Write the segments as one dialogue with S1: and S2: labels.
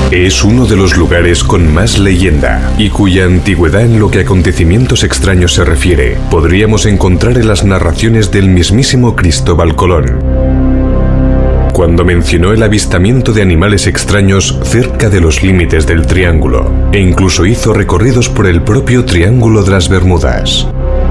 S1: Es uno de los lugares con más leyenda y cuya antigüedad en lo que a acontecimientos extraños se refiere podríamos encontrar en las narraciones del mismísimo Cristóbal Colón, cuando mencionó el avistamiento de animales extraños cerca de los límites del Triángulo, e incluso hizo recorridos por el propio Triángulo de las Bermudas.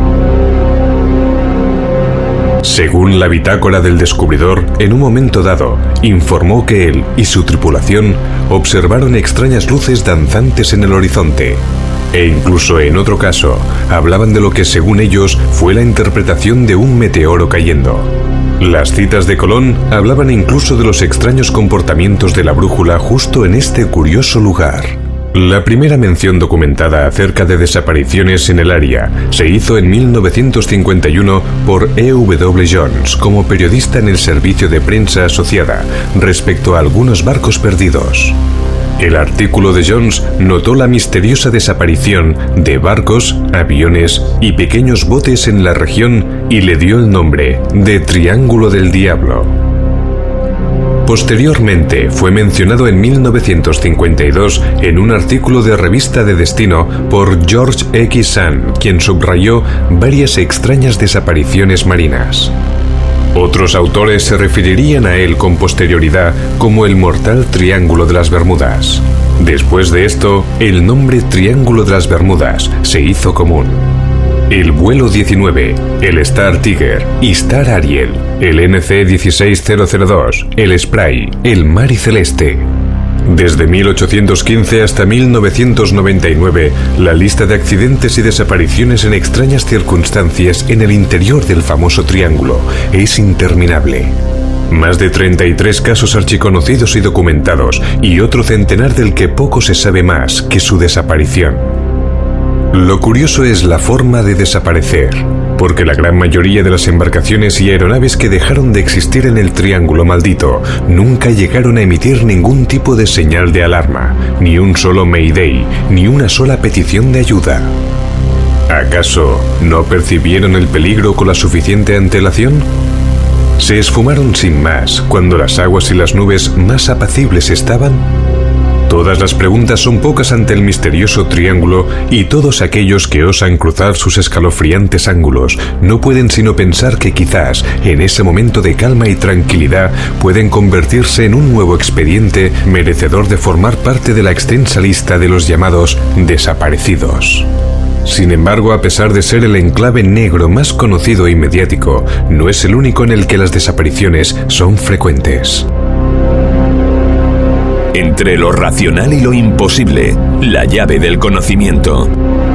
S1: Según la bitácora del descubridor, en un momento dado, informó que él y su tripulación observaron extrañas luces danzantes en el horizonte, e incluso en otro caso, hablaban de lo que según ellos fue la interpretación de un meteoro cayendo. Las citas de Colón hablaban incluso de los extraños comportamientos de la brújula justo en este curioso lugar. La primera mención documentada acerca de desapariciones en el área se hizo en 1951 por E.W. Jones como periodista en el servicio de prensa asociada respecto a algunos barcos perdidos. El artículo de Jones notó la misteriosa desaparición de barcos, aviones y pequeños botes en la región y le dio el nombre de Triángulo del Diablo. Posteriormente fue mencionado en 1952 en un artículo de Revista de Destino por George X. Sand, quien subrayó varias extrañas desapariciones marinas. Otros autores se referirían a él con posterioridad como el mortal Triángulo de las Bermudas. Después de esto, el nombre Triángulo de las Bermudas se hizo común. El vuelo 19, el Star Tiger y Star Ariel, el NC 16002, el Spray, el Mari Celeste. Desde 1815 hasta 1999, la lista de accidentes y desapariciones en extrañas circunstancias en el interior del famoso triángulo es interminable. Más de 33 casos archiconocidos y documentados, y otro centenar del que poco se sabe más que su desaparición. Lo curioso es la forma de desaparecer, porque la gran mayoría de las embarcaciones y aeronaves que dejaron de existir en el Triángulo Maldito nunca llegaron a emitir ningún tipo de señal de alarma, ni un solo Mayday, ni una sola petición de ayuda. ¿Acaso no percibieron el peligro con la suficiente antelación? ¿Se esfumaron sin más cuando las aguas y las nubes más apacibles estaban? Todas las preguntas son pocas ante el misterioso triángulo, y todos aquellos que osan cruzar sus escalofriantes ángulos no pueden sino pensar que quizás en ese momento de calma y tranquilidad pueden convertirse en un nuevo expediente merecedor de formar parte de la extensa lista de los llamados desaparecidos. Sin embargo, a pesar de ser el enclave negro más conocido y mediático, no es el único en el que las desapariciones son frecuentes.
S2: Entre lo racional y lo imposible, la llave del conocimiento.